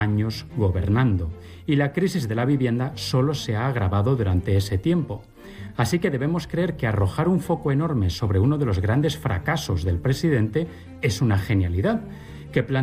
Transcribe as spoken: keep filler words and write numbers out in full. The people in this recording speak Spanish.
años gobernando, y la crisis de la vivienda solo se ha agravado durante ese tiempo. Así que debemos creer que arrojar un foco enorme sobre uno de los grandes fracasos del presidente es una genialidad, que